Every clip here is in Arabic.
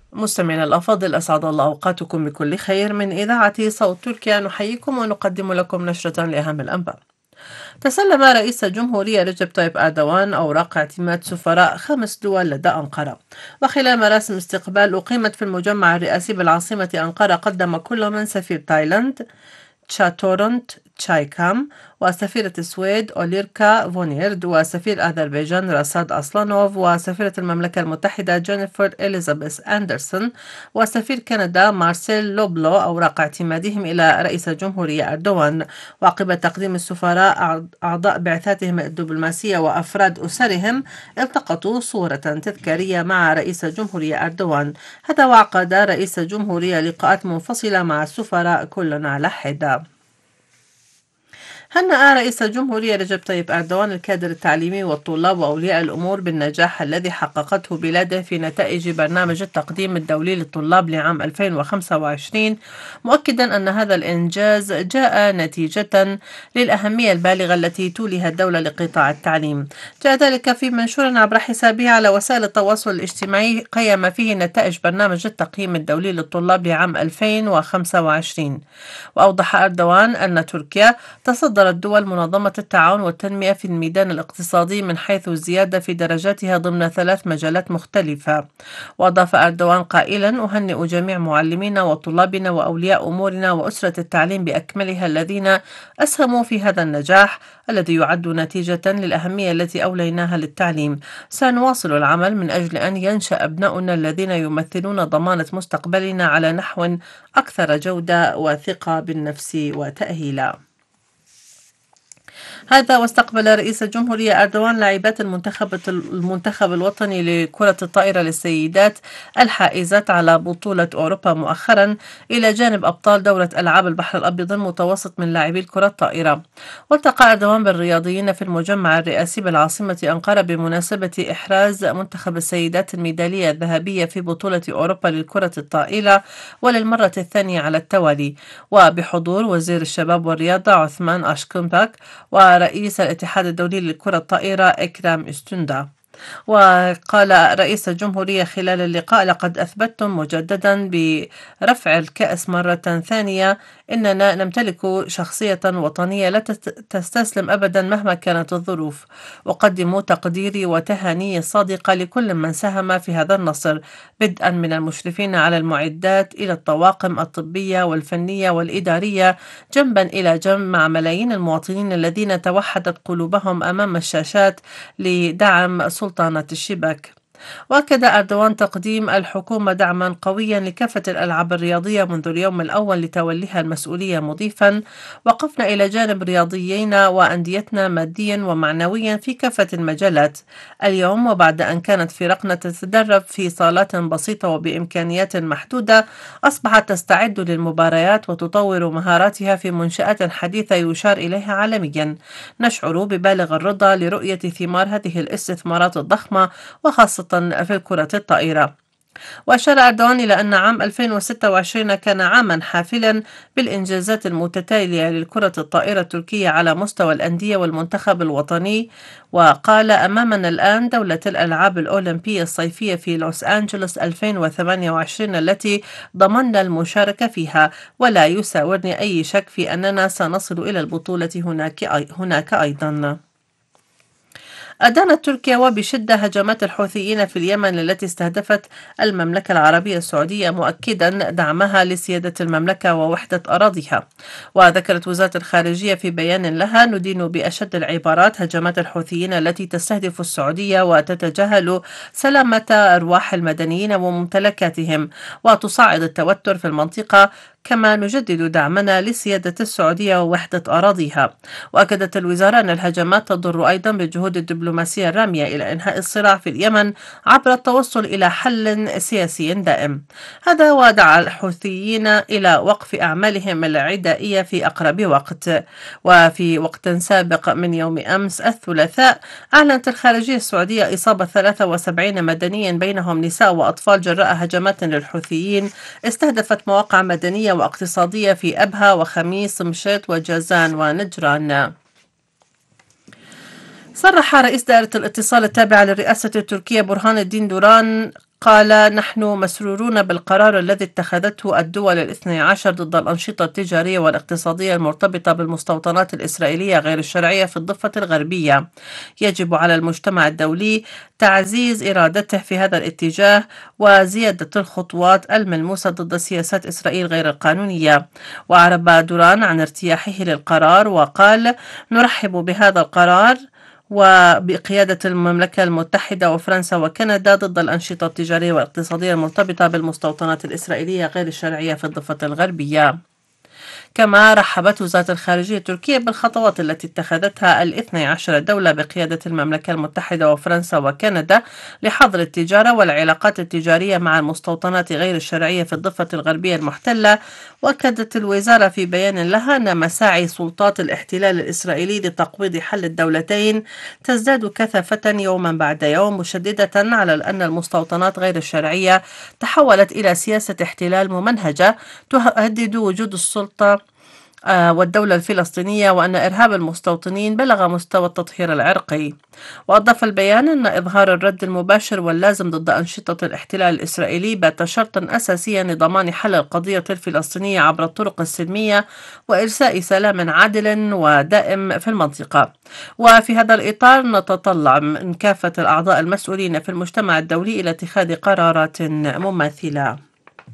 مستمعينا الأفاضل، أسعد الله أوقاتكم بكل خير. من إذاعة صوت تركيا نحييكم ونقدم لكم نشرة لأهم الأنباء. تسلم رئيس الجمهورية رجب طيب أردوان أوراق اعتماد سفراء 5 دول لدى أنقرة. وخلال مراسم استقبال أقيمت في المجمع الرئاسي بالعاصمة أنقرة، قدم كل من سفير تايلاند تشاتورنت تشايكام، وسفيرة السويد أوليركا فونيرد، وسفير أذربيجان راساد أسلانوف، وسفيرة المملكة المتحدة جينيفر إليزابيث أندرسون، وسفير كندا مارسيل لوبلو أوراق اعتمادهم إلى رئيس الجمهورية أردوان. وعقب تقديم السفراء أعضاء بعثاتهم الدبلوماسية وأفراد أسرهم التقطوا صورة تذكارية مع رئيس الجمهورية أردوان. هذا وعقد رئيس الجمهورية لقاءات منفصلة مع السفراء كل على حدة. هنأ رئيس الجمهورية رجب طيب أردوان الكادر التعليمي والطلاب وأولياء الأمور بالنجاح الذي حققته بلاده في نتائج برنامج التقديم الدولي للطلاب لعام 2025، مؤكدا أن هذا الإنجاز جاء نتيجة للأهمية البالغة التي توليها الدولة لقطاع التعليم. جاء ذلك في منشور عبر حسابه على وسائل التواصل الاجتماعي قيم فيه نتائج برنامج التقييم الدولي للطلاب لعام 2025. وأوضح أردوان أن تركيا تصدرت دول منظمة التعاون والتنمية في الميدان الاقتصادي من حيث الزيادة في درجاتها ضمن 3 مجالات مختلفة. وأضاف أردوان قائلا: أهنئ جميع معلمينا وطلابنا وأولياء أمورنا وأسرة التعليم بأكملها الذين أسهموا في هذا النجاح الذي يعد نتيجة للأهمية التي أوليناها للتعليم. سنواصل العمل من أجل أن ينشأ أبناؤنا الذين يمثلون ضمانة مستقبلنا على نحو أكثر جودة وثقة بالنفس وتأهيلا. هذا واستقبل رئيس الجمهورية أردوان لاعبات المنتخب الوطني لكرة الطائرة للسيدات الحائزات على بطولة أوروبا مؤخرا، إلى جانب أبطال دورة ألعاب البحر الأبيض المتوسط من لاعبي الكرة الطائرة. والتقى أردوان بالرياضيين في المجمع الرئاسي بالعاصمة أنقرة بمناسبة إحراز منتخب السيدات الميدالية الذهبية في بطولة أوروبا للكرة الطائرة وللمرة الثانية على التوالي، وبحضور وزير الشباب والرياضة عثمان أشكنباك ورئيس الاتحاد الدولي للكرة الطائرة إكرام إستوندا. وقال رئيس الجمهورية خلال اللقاء: لقد أثبتتم مجددا برفع الكأس مرة ثانية إننا نمتلك شخصية وطنية لا تستسلم أبدا مهما كانت الظروف. أقدم تقديري وتهاني الصادقة لكل من ساهم في هذا النصر، بدءا من المشرفين على المعدات إلى الطواقم الطبية والفنية والإدارية، جنبا إلى جنب مع ملايين المواطنين الذين توحدت قلوبهم أمام الشاشات لدعم سلطنة الشباك. وأكد أردوان تقديم الحكومة دعما قويا لكافة الألعاب الرياضية منذ اليوم الأول لتوليها المسؤولية، مضيفا: وقفنا إلى جانب رياضيينا وأنديتنا ماديا ومعنويا في كافة المجالات. اليوم وبعد أن كانت فرقنا تتدرب في صالات بسيطة وبإمكانيات محدودة، أصبحت تستعد للمباريات وتطور مهاراتها في منشآت حديثة يشار إليها عالميا. نشعر ببالغ الرضا لرؤية ثمار هذه الاستثمارات الضخمة، وخاصة في كرة الطائرة. وأشار أردوان إلى أن عام 2026 كان عاما حافلا بالإنجازات المتتالية للكرة الطائرة التركية على مستوى الأندية والمنتخب الوطني. وقال: أمامنا الآن دولة الألعاب الأولمبية الصيفية في لوس أنجلوس 2028 التي ضمننا المشاركة فيها، ولا يساورني أي شك في أننا سنصل إلى البطولة هناك أيضا. أدانت تركيا وبشدة هجمات الحوثيين في اليمن التي استهدفت المملكة العربية السعودية، مؤكدا دعمها لسيادة المملكة ووحدة أراضيها. وذكرت وزارة الخارجية في بيان لها: ندين بأشد العبارات هجمات الحوثيين التي تستهدف السعودية وتتجاهل سلامة أرواح المدنيين وممتلكاتهم وتصاعد التوتر في المنطقة، كما نجدد دعمنا لسيادة السعودية ووحدة أراضيها. وأكدت الوزارة أن الهجمات تضر أيضا بالجهود الدبلوماسية الرامية إلى إنهاء الصراع في اليمن عبر التوصل إلى حل سياسي دائم. هذا ودعا الحوثيين إلى وقف أعمالهم العدائية في أقرب وقت. وفي وقت سابق من يوم أمس الثلاثاء، أعلنت الخارجية السعودية إصابة 73 مدنيا بينهم نساء وأطفال جراء هجمات للحوثيين استهدفت مواقع مدنية واقتصادية في أبها وخميس مشيط وجازان ونجران. صرح رئيس دائرة الاتصال التابعة للرئاسة التركية برهان الدين دوران قال: نحن مسرورون بالقرار الذي اتخذته الدول الاثني عشر ضد الأنشطة التجارية والاقتصادية المرتبطة بالمستوطنات الإسرائيلية غير الشرعية في الضفة الغربية. يجب على المجتمع الدولي تعزيز إرادته في هذا الاتجاه وزيادة الخطوات الملموسة ضد سياسات إسرائيل غير القانونية. وأعرب دوران عن ارتياحه للقرار وقال: نرحب بهذا القرار وبقيادة المملكة المتحدة وفرنسا وكندا ضد الأنشطة التجارية والاقتصادية المرتبطة بالمستوطنات الإسرائيلية غير الشرعية في الضفة الغربية. كما رحبت وزارة الخارجية التركية بالخطوات التي اتخذتها الاثني عشر دولة بقيادة المملكة المتحدة وفرنسا وكندا لحظر التجارة والعلاقات التجارية مع المستوطنات غير الشرعية في الضفة الغربية المحتلة. وأكدت الوزارة في بيان لها أن مساعي سلطات الاحتلال الإسرائيلي لتقويض حل الدولتين تزداد كثافة يوما بعد يوم، مشددة على أن المستوطنات غير الشرعية تحولت إلى سياسة احتلال ممنهجة تهدد وجود السلطة والدولة الفلسطينية، وأن إرهاب المستوطنين بلغ مستوى التطهير العرقي. وأضاف البيان أن إظهار الرد المباشر واللازم ضد أنشطة الاحتلال الإسرائيلي بات شرطا أساسيا لضمان حل القضية الفلسطينية عبر الطرق السلمية وإرساء سلام عادل ودائم في المنطقة. وفي هذا الإطار نتطلع من كافة الأعضاء المسؤولين في المجتمع الدولي إلى اتخاذ قرارات مماثلة.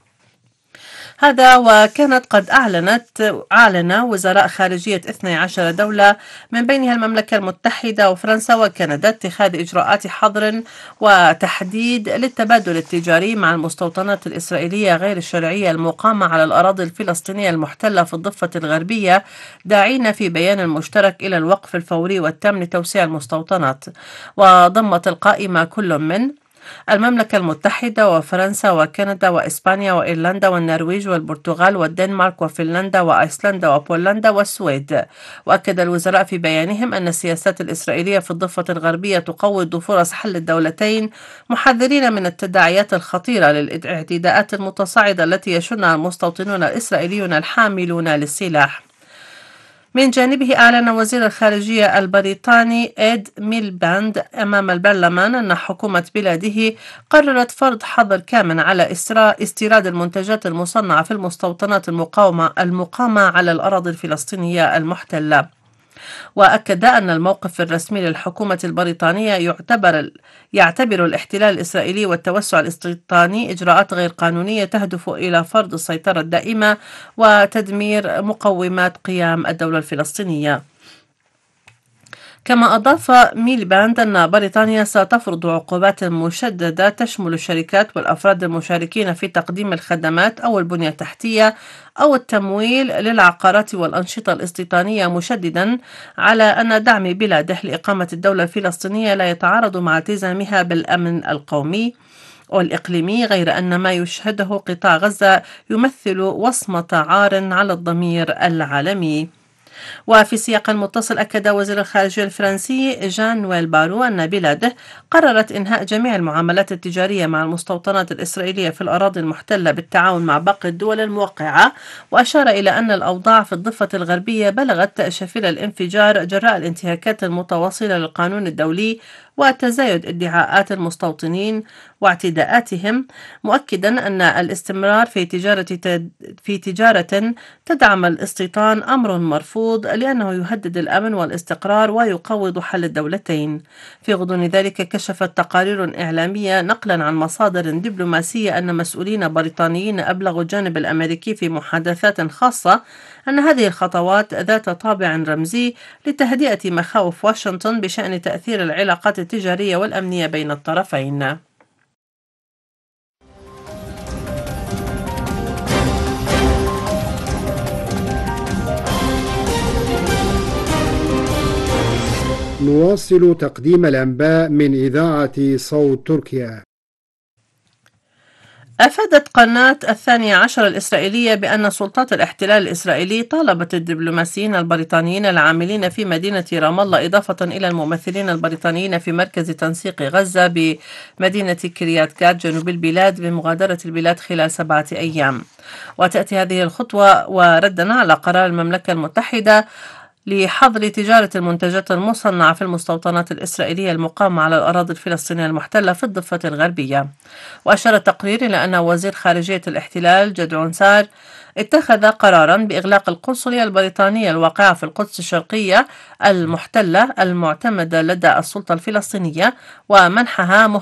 هذا وكانت قد أعلن وزراء خارجية 12 دولة من بينها المملكة المتحدة وفرنسا وكندا اتخاذ إجراءات حظر وتحديد للتبادل التجاري مع المستوطنات الإسرائيلية غير الشرعية المقامة على الأراضي الفلسطينية المحتلة في الضفة الغربية، داعين في بيان مشترك إلى الوقف الفوري والتام لتوسيع المستوطنات. وضمت القائمة كل من المملكة المتحدة وفرنسا وكندا وإسبانيا وإيرلندا والنرويج والبرتغال والدنمارك وفنلندا وأيسلندا وبولندا والسويد. وأكد الوزراء في بيانهم أن السياسات الإسرائيلية في الضفة الغربية تقوض فرص حل الدولتين، محذرين من التداعيات الخطيرة للاعتداءات المتصاعدة التي يشنها المستوطنون الإسرائيليون الحاملون للسلاح. من جانبه أعلن وزير الخارجية البريطاني إد ميلباند أمام البرلمان أن حكومة بلاده قررت فرض حظر كامل على استيراد المنتجات المصنعة في المستوطنات المقامة على الأراضي الفلسطينية المحتلة. وأكد أن الموقف الرسمي للحكومة البريطانية يعتبر الاحتلال الإسرائيلي والتوسع الاستيطاني إجراءات غير قانونية تهدف إلى فرض السيطرة الدائمة وتدمير مقومات قيام الدولة الفلسطينية. كما أضاف ميلباند أن بريطانيا ستفرض عقوبات مشددة تشمل الشركات والأفراد المشاركين في تقديم الخدمات أو البنية التحتية أو التمويل للعقارات والأنشطة الاستيطانية، مشددا على أن دعم بلاده لإقامة الدولة الفلسطينية لا يتعارض مع التزامها بالأمن القومي والإقليمي، غير أن ما يشهده قطاع غزة يمثل وصمة عار على الضمير العالمي. وفي سياق متصل أكد وزير الخارجية الفرنسي جان نويل بارو أن بلاده قررت إنهاء جميع المعاملات التجارية مع المستوطنات الإسرائيلية في الأراضي المحتلة بالتعاون مع باقي الدول الموقعة، وأشار إلى أن الأوضاع في الضفة الغربية بلغت شفير الانفجار جراء الانتهاكات المتواصلة للقانون الدولي وتزايد ادعاءات المستوطنين واعتداءاتهم، مؤكدا أن الاستمرار في تجارة تدعم الاستيطان أمر مرفوض لأنه يهدد الأمن والاستقرار ويقوض حل الدولتين. في غضون ذلك كشفت تقارير إعلامية نقلا عن مصادر دبلوماسية أن مسؤولين بريطانيين أبلغوا الجانب الأمريكي في محادثات خاصة أن هذه الخطوات ذات طابع رمزي لتهدئة مخاوف واشنطن بشأن تأثير العلاقات التجارية والأمنية بين الطرفين. نواصل تقديم الأنباء من إذاعة صوت تركيا. أفادت قناة 12 الإسرائيلية بأن سلطات الاحتلال الإسرائيلي طالبت الدبلوماسيين البريطانيين العاملين في مدينة رام الله إضافة إلى الممثلين البريطانيين في مركز تنسيق غزة بمدينة كريات جات جنوب البلاد بمغادرة البلاد خلال 7 أيام. وتأتي هذه الخطوة وردا على قرار المملكة المتحدة لحظر تجارة المنتجات المصنعة في المستوطنات الإسرائيلية المقامة على الأراضي الفلسطينية المحتلة في الضفة الغربية. وأشار التقرير إلى أن وزير خارجية الاحتلال جدعون سار اتخذ قرارا بإغلاق القنصلية البريطانية الواقعة في القدس الشرقية المحتلة المعتمدة لدى السلطة الفلسطينية ومنحها